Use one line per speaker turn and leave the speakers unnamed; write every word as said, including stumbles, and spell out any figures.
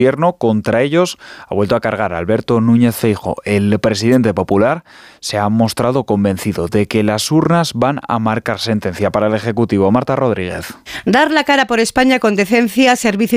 gobierno. Contra ellos ha vuelto a cargar Alberto Núñez Feijóo. El presidente popular se ha mostrado convencido de que las urnas van a marcar sentencia para el Ejecutivo. Marta Rodríguez.
Dar la cara por España con decencia, servicio